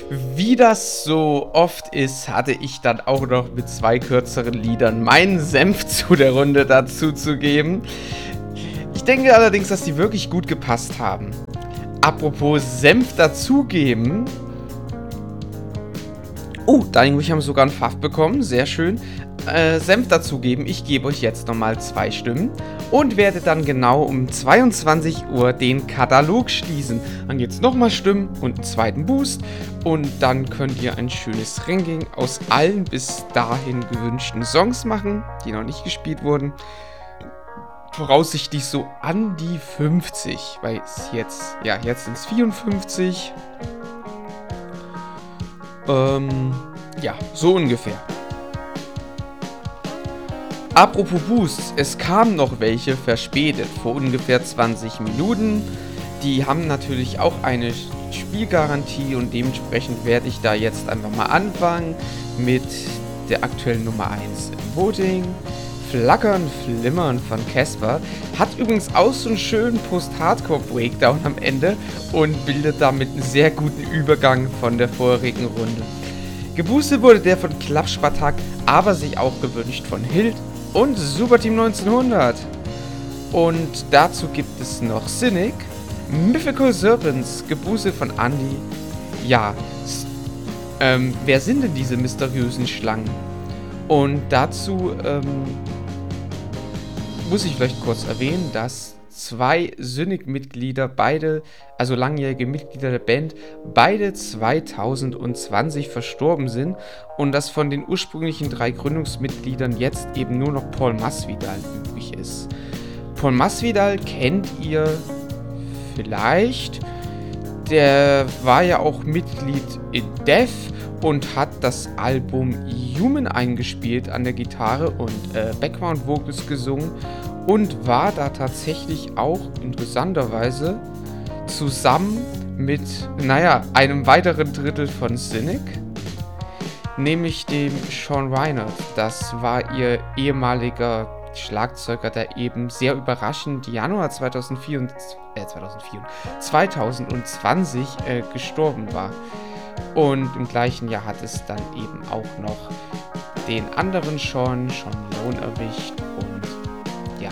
Wie das so oft ist, hatte ich dann auch noch mit 2 kürzeren Liedern meinen Senf zu der Runde dazuzugeben. Ich denke allerdings, dass die wirklich gut gepasst haben. Apropos Senf dazugeben. Oh, wir haben sogar einen Pfaff bekommen, sehr schön. Senf dazugeben, ich gebe euch jetzt nochmal 2 Stimmen und werde dann genau um 22 Uhr den Katalog schließen. Dann gibt es nochmal Stimmen und einen zweiten Boost und dann könnt ihr ein schönes Ranking aus allen bis dahin gewünschten Songs machen, die noch nicht gespielt wurden. Voraussichtlich so an die 50, weil es jetzt sind es 54. Ja, so ungefähr. Apropos Boosts, es kamen noch welche verspätet, vor ungefähr 20 Minuten. Die haben natürlich auch eine Spielgarantie und dementsprechend werde ich da jetzt einfach mal anfangen mit der aktuellen Nummer 1 im Voting. Flackern, Flimmern von Casper hat übrigens auch so einen schönen Post-Hardcore-Breakdown am Ende und bildet damit einen sehr guten Übergang von der vorherigen Runde. Geboostet wurde der von Klappspartak, aber sich auch gewünscht von Hild und Superteam 1900. Und dazu gibt es noch Cynic, Mythical Serpents, geboostet von Andy. Ja, wer sind denn diese mysteriösen Schlangen? Und dazu muss ich vielleicht kurz erwähnen, dass 2 Cynic-Mitglieder, also langjährige Mitglieder der Band, beide 2020 verstorben sind und dass von den ursprünglichen 3 Gründungsmitgliedern jetzt eben nur noch Paul Masvidal übrig ist. Paul Masvidal kennt ihr vielleicht, der war ja auch Mitglied in Death und hat das Album Human eingespielt an der Gitarre und Background Vocals gesungen und war da tatsächlich auch interessanterweise zusammen mit, einem weiteren Drittel von Cynic, nämlich dem Sean Reinert. Das war ihr ehemaliger Schlagzeuger, der eben sehr überraschend Januar 2020 gestorben war. Und im gleichen Jahr hat es dann eben auch noch den anderen Sean Malone erwischt. Und ja,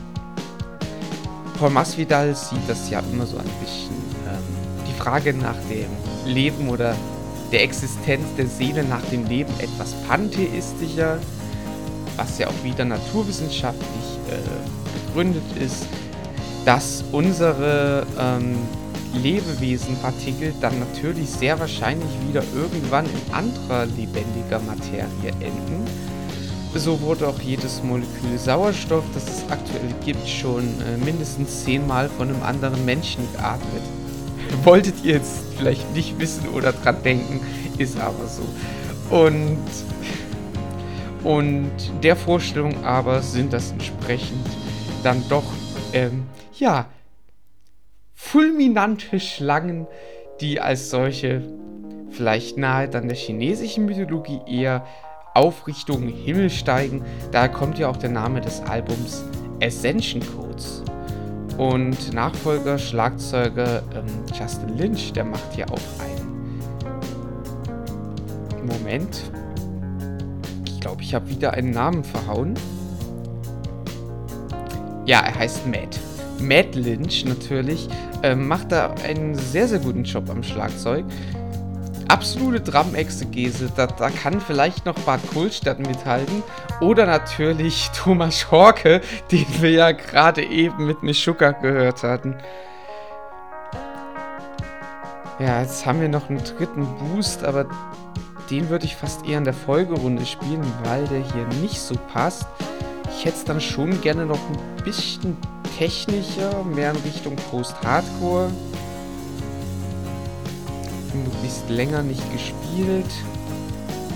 Paul Masvidal sieht das ja immer so ein bisschen die Frage nach dem Leben oder der Existenz der Seele nach dem Leben etwas pantheistischer, was ja auch wieder naturwissenschaftlich begründet ist, dass unsere Lebewesenpartikel dann natürlich sehr wahrscheinlich wieder irgendwann in anderer lebendiger Materie enden. So wurde auch jedes Molekül Sauerstoff, das es aktuell gibt, schon mindestens 10-mal von einem anderen Menschen geatmet. Wolltet ihr jetzt vielleicht nicht wissen oder dran denken, ist aber so. Und der Vorstellung aber sind das entsprechend dann doch, fulminante Schlangen, die als solche vielleicht nahe dann der chinesischen Mythologie eher auf Richtung Himmel steigen. Daher kommt ja auch der Name des Albums Ascension Codes. Und Nachfolger, Schlagzeuger Justin Lynch, der macht ja auch einen Moment. Ich glaube, ich habe wieder einen Namen verhauen. Ja, er heißt Matt. Matt Lynch natürlich, macht da einen sehr, sehr guten Job am Schlagzeug. Absolute Drum-Exegese, da kann vielleicht noch Bad Kohlstadt mithalten. Oder natürlich Thomas Schorke, den wir ja gerade eben mit Meshuggah gehört hatten. Ja, jetzt haben wir noch einen dritten Boost, aber den würde ich fast eher in der Folgerunde spielen, weil der hier nicht so passt. Ich hätte es dann schon gerne noch ein bisschen technischer, mehr in Richtung Post-Hardcore. Möglichst länger nicht gespielt.